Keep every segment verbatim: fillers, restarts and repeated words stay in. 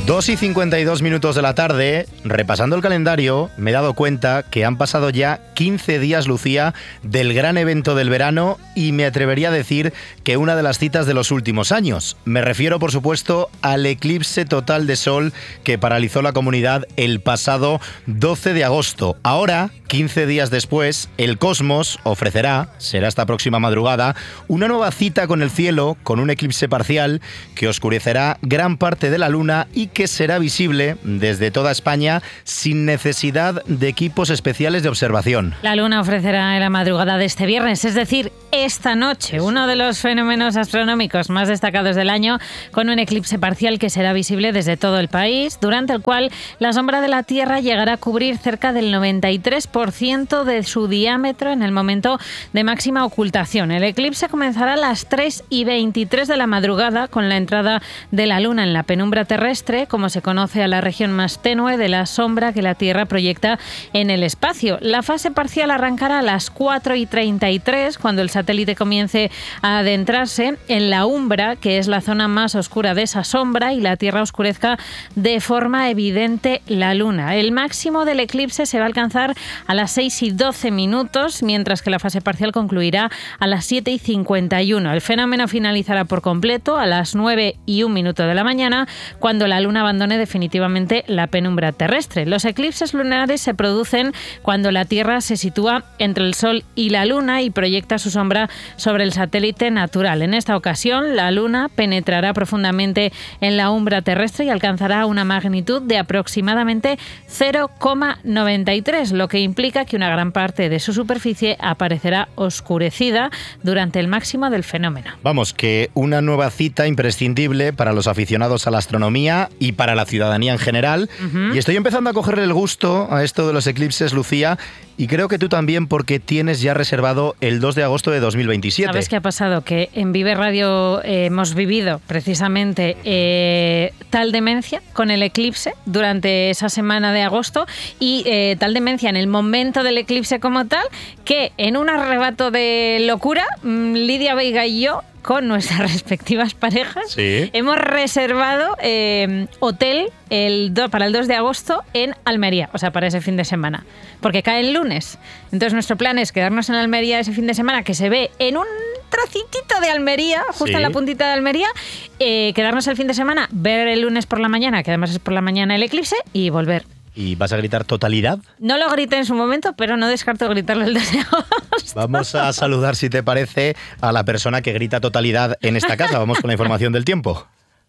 dos y cincuenta y dos minutos de la tarde, repasando el calendario, me he dado cuenta que han pasado ya quince días, Lucía, del gran evento del verano y me atrevería a decir que una de las citas de los últimos años. Me refiero, por supuesto, al eclipse total de sol que paralizó la comunidad el pasado doce de agosto. Ahora, quince días después, el Cosmos ofrecerá, será esta próxima madrugada, una nueva cita con el cielo, con un eclipse parcial que oscurecerá gran parte de la luna y que será visible desde toda España sin necesidad de equipos especiales de observación. La luna ofrecerá en la madrugada de este viernes, es decir, esta noche, uno de los fenómenos astronómicos más destacados del año, con un eclipse parcial que será visible desde todo el país, durante el cual la sombra de la Tierra llegará a cubrir cerca del noventa y tres por ciento de su diámetro en el momento de máxima ocultación. El eclipse comenzará a las tres y veintitrés de la madrugada con la entrada de la luna en la penumbra terrestre, como se conoce a la región más tenue de la sombra que la Tierra proyecta en el espacio. La fase parcial arrancará a las cuatro y treinta y tres, cuando el satélite comience a adentrarse en la umbra, que es la zona más oscura de esa sombra, y la Tierra oscurezca de forma evidente la luna. El máximo del eclipse se va a alcanzar a las seis y doce minutos, mientras que la fase parcial concluirá a las siete y cincuenta y uno. El fenómeno finalizará por completo a las nueve y un minuto de la mañana, cuando la luna abandone definitivamente la penumbra terrestre. Los eclipses lunares se producen cuando la Tierra se sitúa entre el Sol y la Luna y proyecta su sombra sobre el satélite natural. En esta ocasión, la Luna penetrará profundamente en la umbra terrestre y alcanzará una magnitud de aproximadamente cero coma noventa y tres, lo que implica que una gran parte de su superficie aparecerá oscurecida durante el máximo del fenómeno. Vamos, que una nueva cita imprescindible para los aficionados a la astronomía y para la ciudadanía en general. Uh-huh. Y estoy empezando a cogerle el gusto a esto de los eclipses, Lucía, y creo que tú también, porque tienes ya reservado el dos de agosto de dos mil veintisiete. ¿Sabes qué ha pasado? Que en Vive Radio eh, hemos vivido precisamente eh, tal demencia con el eclipse durante esa semana de agosto y eh, tal demencia en el momento del eclipse como tal, que en un arrebato de locura, Lidia Veiga y yo, con nuestras respectivas parejas, sí, hemos reservado eh, hotel el do, para el dos de agosto en Almería, o sea, para ese fin de semana, porque cae el lunes. Entonces nuestro plan es quedarnos en Almería ese fin de semana, que se ve en un trocitito de Almería, justo sí, en la puntita de Almería, eh, quedarnos el fin de semana, ver el lunes por la mañana, que además es por la mañana el eclipse, y volver. ¿Y vas a gritar totalidad? No lo grité en su momento, pero no descarto gritarlo el dos de agosto. Vamos a saludar, si te parece, a la persona que grita totalidad en esta casa. Vamos con la información del tiempo.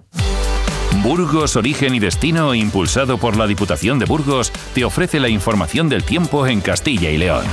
Burgos, Origen y Destino, impulsado por la Diputación de Burgos, te ofrece la información del tiempo en Castilla y León.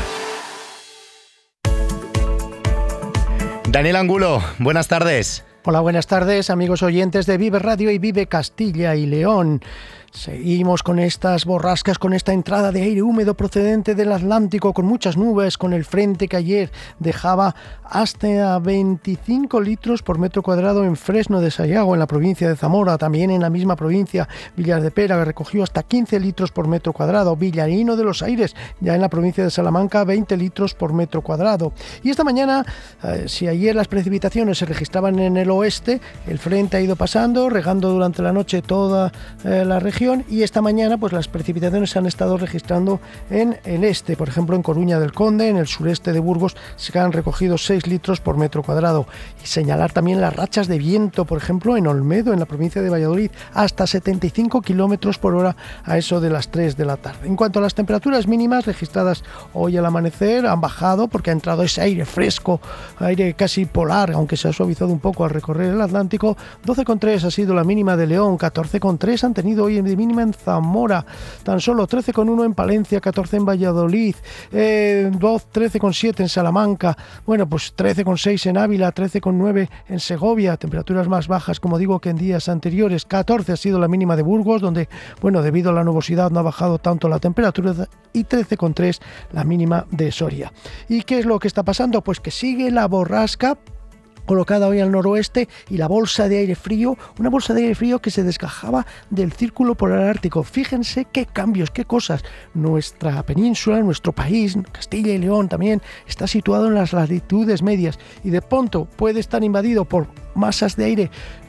Daniel Angulo, buenas tardes. Hola, buenas tardes, amigos oyentes de Vive Radio y Vive Castilla y León. Seguimos con estas borrascas, con esta entrada de aire húmedo procedente del Atlántico, con muchas nubes, con el frente que ayer dejaba hasta veinticinco litros por metro cuadrado en Fresno de Sayago, en la provincia de Zamora. También en la misma provincia, Villar de Pera, que recogió hasta quince litros por metro cuadrado. Villarino de los Aires, ya en la provincia de Salamanca, veinte litros por metro cuadrado. Y esta mañana, eh, si ayer las precipitaciones se registraban en el oeste, el frente ha ido pasando, regando durante la noche toda eh, la región, y esta mañana pues las precipitaciones se han estado registrando en el este, por ejemplo en Coruña del Conde, en el sureste de Burgos se han recogido seis litros por metro cuadrado. Y señalar también las rachas de viento, por ejemplo en Olmedo, en la provincia de Valladolid, hasta setenta y cinco kilómetros por hora a eso de las tres de la tarde. En cuanto a las temperaturas mínimas registradas hoy al amanecer, han bajado porque ha entrado ese aire fresco, aire casi polar, aunque se ha suavizado un poco al recorrer el Atlántico. doce coma tres ha sido la mínima de León, catorce coma tres han tenido hoy en de mínima en Zamora, tan solo trece coma uno en Palencia, catorce en Valladolid, eh, trece coma siete en Salamanca, bueno, pues trece coma seis en Ávila, trece coma nueve en Segovia, temperaturas más bajas, como digo, que en días anteriores. catorce ha sido la mínima de Burgos, donde, bueno, debido a la nubosidad no ha bajado tanto la temperatura, y trece coma tres la mínima de Soria. ¿Y qué es lo que está pasando? Pues que sigue la borrasca colocada hoy al noroeste y la bolsa de aire frío, una bolsa de aire frío que se desgajaba del círculo polar ártico. Fíjense qué cambios, qué cosas. Nuestra península, nuestro país, Castilla y León también, está situado en las latitudes medias y de pronto puede estar invadido por masas de aire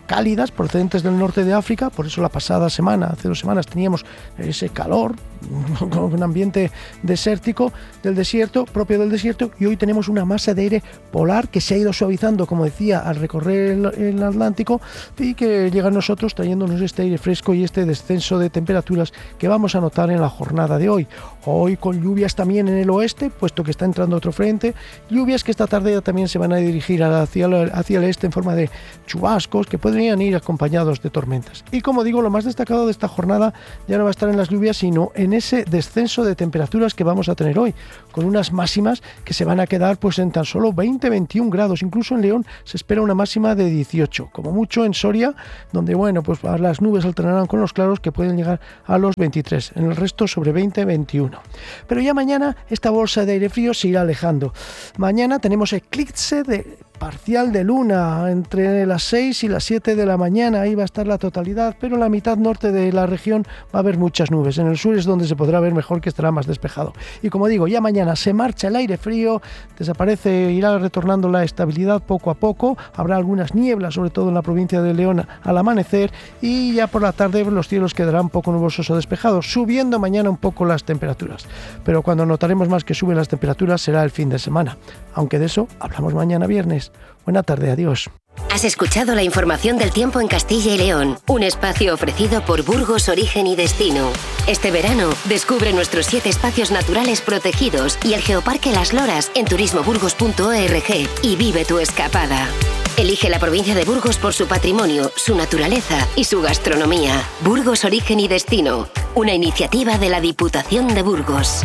cálidas procedentes del norte de África. Por eso la pasada semana, hace dos semanas, teníamos ese calor, un ambiente desértico del desierto, propio del desierto, y hoy tenemos una masa de aire polar que se ha ido suavizando, como decía, al recorrer el, el Atlántico, y que llega a nosotros trayéndonos este aire fresco y este descenso de temperaturas que vamos a notar en la jornada de hoy. Hoy con lluvias también en el oeste, puesto que está entrando otro frente, lluvias que esta tarde ya también se van a dirigir hacia el, hacia el este en forma de chubascos que podrían ir acompañados de tormentas. Y como digo, lo más destacado de esta jornada ya no va a estar en las lluvias, sino en ese descenso de temperaturas que vamos a tener hoy, con unas máximas que se van a quedar pues en tan solo veinte a veintiún grados. Incluso en León se espera una máxima de dieciocho, como mucho en Soria, donde bueno, pues las nubes alternarán con los claros que pueden llegar a los veintitrés, en el resto sobre veinte a veintiuno. Pero ya mañana esta bolsa de aire frío se irá alejando. Mañana tenemos eclipse de parcial de luna entre las seis y las siete de la mañana, ahí va a estar la totalidad, pero en la mitad norte de la región va a haber muchas nubes. En el sur es donde se podrá ver mejor, que estará más despejado. Y como digo, ya mañana se marcha el aire frío, desaparece, irá retornando la estabilidad poco a poco, habrá algunas nieblas, sobre todo en la provincia de León al amanecer, y ya por la tarde los cielos quedarán poco nubosos o despejados, subiendo mañana un poco las temperaturas. Pero cuando notaremos más que suben las temperaturas será el fin de semana, aunque de eso hablamos mañana viernes. Buena tarde, adiós. Has escuchado la información del tiempo en Castilla y León, un espacio ofrecido por Burgos Origen y Destino. Este verano, descubre nuestros siete espacios naturales protegidos y el Geoparque Las Loras en turismo burgos punto org y vive tu escapada. Elige la provincia de Burgos por su patrimonio, su naturaleza y su gastronomía. Burgos Origen y Destino, una iniciativa de la Diputación de Burgos.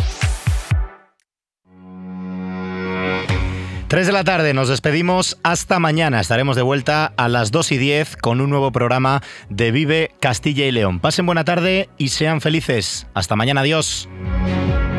tres de la tarde, nos despedimos hasta mañana. Estaremos de vuelta a las dos y diez con un nuevo programa de Vive Castilla y León. Pasen buena tarde y sean felices. Hasta mañana, adiós.